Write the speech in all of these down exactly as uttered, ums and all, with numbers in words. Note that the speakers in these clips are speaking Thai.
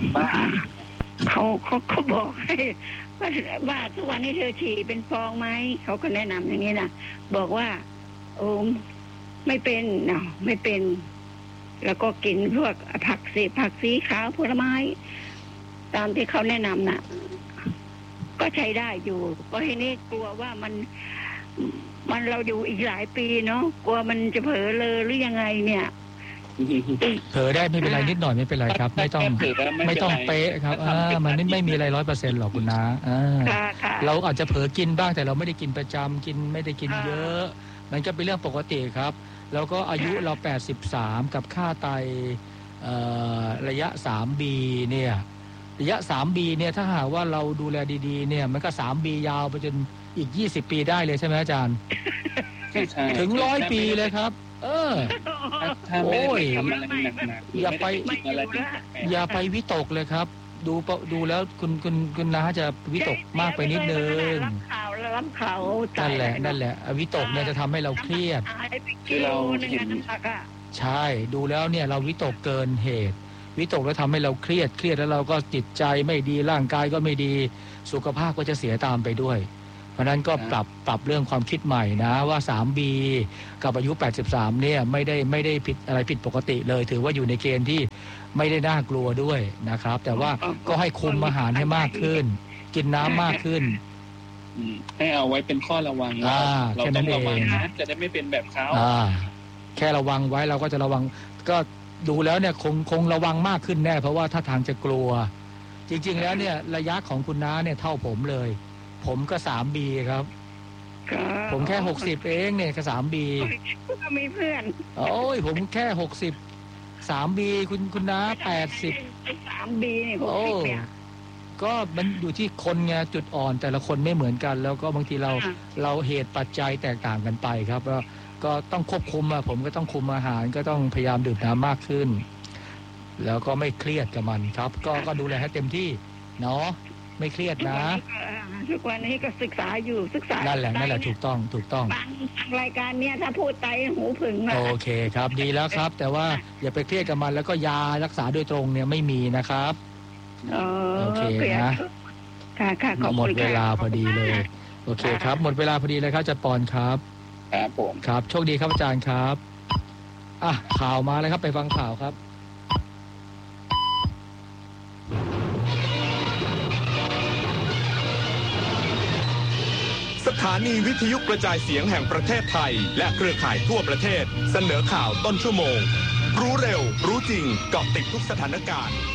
บ้างเขาเขาเขาบอกให้ว่าว่าทุกวันนี้เธอฉี่เป็นฟองไหมเขาก็แนะนำอย่างนี้นะบอกว่าโอ้ไม่เป็นเนาะไม่เป็นแล้วก็กินพวกผักสีผักสีขาวผลไม้ตามที่เขาแนะนำน่ะก็ใช้ได้อยู่ก็ทีนี้กลัวว่ามันมันเราอยู่อีกหลายปีเนาะกลัวมันจะเผลอเลยหรือยังไงเนี่ยเผลอได้ไม่เป็นไรนิดหน่อยไม่เป็นไรครับไม่ต้องไม่ต้องเป๊ะครับอ่ามันไม่มีอะไรร้อยเปอร์เซ็นต์หรอกคุณน้าอ่าเราอาจจะเผลอกินบ้างแต่เราไม่ได้กินประจำกินไม่ได้กินเยอะมันก็เป็นเรื่องปกติครับแล้วก็อายุเราแปดสิบสามกับค่าไตระยะ สาม บี เนี่ยระยะ สาม บี เนี่ยถ้าหากว่าเราดูแลดีๆเนี่ยมันก็ สาม บี ยาวไปจนอีกยี่สิบปีได้เลยใช่ไหมอาจารย์ถึงร้อยปีเลยครับเออโอ้ยอย่าไปอย่าไปวิตกเลยครับดูดูแล้วคุณคุณคุณน้าจะวิตกมากไปนิดนึงรับข่าวรับข่าวนั่นแหละนั่นแหละวิตกเนี่ยจะทำให้เราเครียดคือเราใช่ดูแล้วเนี่ยเราวิตกเกินเหตุวิตกแล้วทำให้เราเครียดเครียดแล้วเราก็จิตใจไม่ดีร่างกายก็ไม่ดีสุขภาพก็จะเสียตามไปด้วยเพราะนั้นก็ปรับปรับเรื่องความคิดใหม่นะว่า สาม บี กับอายุแปดสิบสามเนี่ยไม่ได้ไม่ได้ผิดอะไรผิดปกติเลยถือว่าอยู่ในเกณฑ์ที่ไม่ได้น่ากลัวด้วยนะครับแต่ว่าก็ให้คุมอาหารให้มากขึ้นกินน้ำมากขึ้นให้เอาไว้เป็นข้อระวังเราต้องระวังนะจะได้ไม่เป็นแบบเขาแค่ระวังไว้เราก็จะระวังก็ดูแล้วเนี่ยคงคงระวังมากขึ้นแน่เพราะว่าถ้าทางจะกลัวจริงๆแล้วเนี่ยระยะของคุณน้าเนี่ยเท่าผมเลยผมก็ สาม บี ครับผมแค่หกสิบเองเนี่ยก็ สาม บีก็มีเพื่อนโอ้ยผมแค่หกสิบ สาม บี คุณคุณน้าแปดสิบสาม บี นี่หกสิบเนี่ยก็มันอยู่ที่คนไงจุดอ่อนแต่ละคนไม่เหมือนกันแล้วก็บางทีเราเราเหตุปัจจัยแตกต่างกันไปครับแล้วก็ต้องควบคุมอ่ะผมก็ต้องคุมอาหารก็ต้องพยายามดื่มน้ำมากขึ้นแล้วก็ไม่เครียดกับมันครับก็ก็ดูแลให้เต็มที่เนาะไม่เครียดนะทุกวันนี้ก็ศึกษาอยู่ศึกษานั่นแหละนั่นแหละถูกต้องถูกต้องรายการเนี้ยถ้าพูดไตหูผึ่งโอเคครับดีแล้วครับแต่ว่าอย่าไปเครียดกับมันแล้วก็ยารักษาโดยตรงเนี่ยไม่มีนะครับโอเคนะค่ะค่ะขอบคุณหมดเวลาพอดีเลยโอเคครับหมดเวลาพอดีเลยครับอาจารย์ปอนครับครับผมครับโชคดีครับอาจารย์ครับอ่ะข่าวมาเลยครับไปฟังข่าวครับสถานีวิทยุกระจายเสียงแห่งประเทศไทยและเครือข่ายทั่วประเทศเสนอข่าวต้นชั่วโมงรู้เร็วรู้จริงเกาะติดทุกสถานการณ์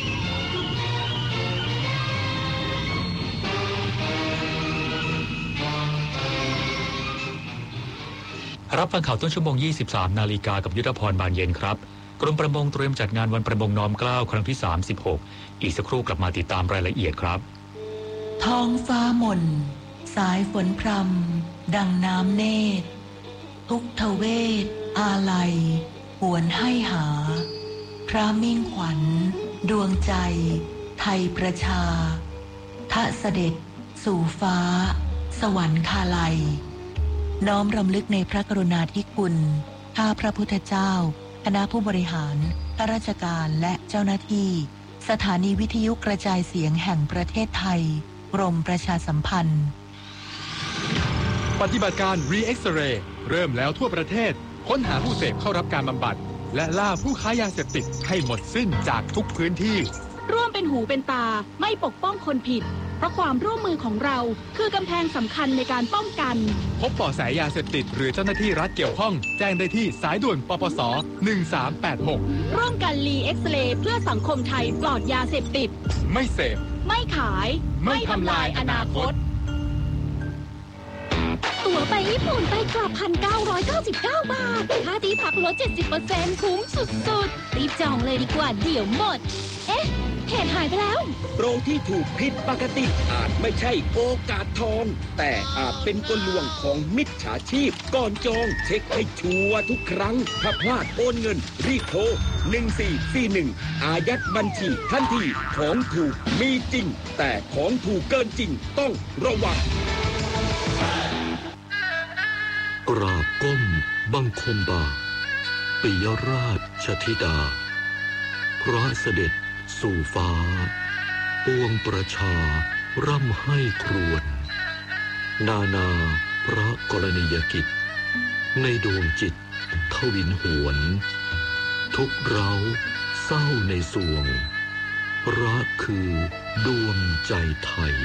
รับฟังข่าวต้นชั่วโมงยี่สิบสามนาฬิกากับยุทธพรบานเย็นครับกรมประมงเตรียมจัดงานวันประมงน้อมเกล้าครั้งที่สามสิบหกอีกสักครู่กลับมาติดตามรายละเอียดครับท้องฟ้าหม่นสายฝนพรำดังน้ำเนตรทุกทเวทอาลัยหวนให้หาพระมิ่งขวัญดวงใจไทยประชาทะเสด็จสู่ฟ้าสวรรคาลัยน้อมรำลึกในพระกรุณาธิคุณข้าพระพุทธเจ้าคณะผู้บริหารข้าราชการและเจ้าหน้าที่สถานีวิทยุกระจายเสียงแห่งประเทศไทยกรมประชาสัมพันธ์ปฏิบัติการ Re-X-Ray เริ่มแล้วทั่วประเทศค้นหาผู้เสพเข้ารับการบำบัดและล่าผู้ค้ายาเสพติดให้หมดสิ้นจากทุกพื้นที่ร่วมเป็นหูเป็นตาไม่ปกป้องคนผิดเพราะความร่วมมือของเราคือกำแพงสำคัญในการป้องกันพบเบาะแสยาเสพติดหรือเจ้าหน้าที่รัฐเกี่ยวข้องแจ้งได้ที่สายด่วนปปสหนึ่งสามแปดหกร่วมกัน Re-X-Ray เพื่อสังคมไทยปลอดยาเสพติดไม่เสพไม่ขายไม่ทำลายอนาคตตั๋วไปญี่ปุ่นไปกลับ หนึ่งพันเก้าร้อยเก้าสิบเก้า บาทค่าที่พักลด เจ็ดสิบเปอร์เซ็นต์ คุ้มสุดๆรีบจองเลยดีกว่าเดี๋ยวหมดเอ๊ะเหตุหายไปแล้วโปรที่ถูกผิดปกติอาจไม่ใช่โอกาสทองแต่อาจเป็นกลลวงของมิจฉาชีพก่อนจองเช็คให้ชัวร์ทุกครั้งถ้าพลาดโอนเงินรีบโทรหนึ่งสี่สี่หนึ่งอายัดบัญชีทันทีของถูกมีจริงแต่ของถูกเกินจริงต้องระวังกราบก้มบังคมบาปิยราชชธิดาพระเสด็จสู่ฟ้าปวงประชาร่ำให้ครวญนานาพระกรณียกิจในดวงจิตทวินหวนทุกเร้าเศร้าในสวงรักคือดวงใจไทย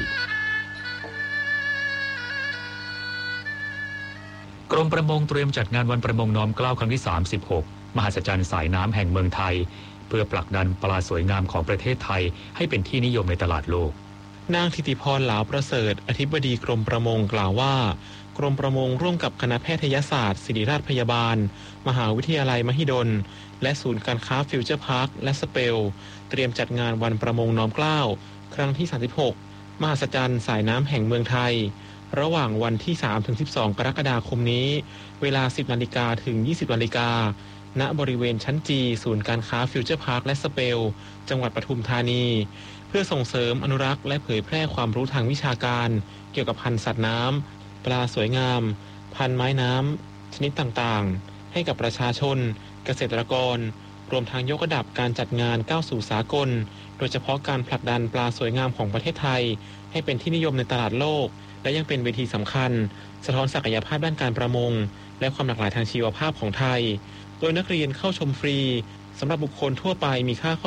กรมประมงเตรียมจัดงานวันประมงน้อมเกล้าครั้งที่สามสิบหกมหัศจรรย์สายน้ำแห่งเมืองไทยเพื่อผลักดันปลาสวยงามของประเทศไทยให้เป็นที่นิยมในตลาดโลกนางธิติพรหลาวประเสริฐอธิบดีกรมประมงกล่าวว่ากรมประมงร่วมกับคณะแพทยศาสตร์ศิริราชพยาบาลมหาวิทยาลัยมหิดลและศูนย์การค้าฟิวเจอร์พาร์คและสเปลเตรียมจัดงานวันประมงน้อมเกล้าครั้งที่สามสิบหกมหัศจรรย์สายน้ำแห่งเมืองไทยระหว่างวันที่ สามถึงสิบสอง กรกฎาคมนี้เวลา สิบนาฬิกาถึง ยี่สิบนาฬิกาณบริเวณชั้นจีศูนย์การค้าฟิวเจอร์พาร์คและสเปลจังหวัดปทุมธานีเพื่อส่งเสริมอนุรักษ์และเผยแพร่ความรู้ทางวิชาการเกี่ยวกับพันธุ์สัตว์น้ำปลาสวยงามพันธุ์ไม้น้ำชนิดต่างๆให้กับประชาชนเกษตรกรรวมทั้งยกระดับการจัดงานก้าวสู่สากลโดยเฉพาะการผลักดันปลาสวยงามของประเทศไทยให้เป็นที่นิยมในตลาดโลกและยังเป็นเวทีสำคัญสะท้อนศักยภาพด้านการประมงและความหลากหลายทางชีวภาพของไทยโดยนักเรียนเข้าชมฟรีสำหรับบุคคลทั่วไปมีค่า